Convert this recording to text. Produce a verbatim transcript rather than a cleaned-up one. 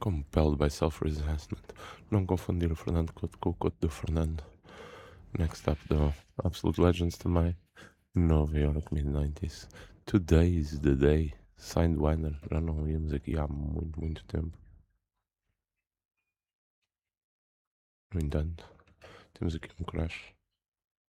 Compelled by self-resentment. Não confundir o Fernando Couto com o Couto do Fernando. Next up, though, Absolute Legends também. Nova York mid nineties. Today is the day. Sidewinder. Já não íamos aqui há muito, muito tempo. No entanto, temos aqui um crash.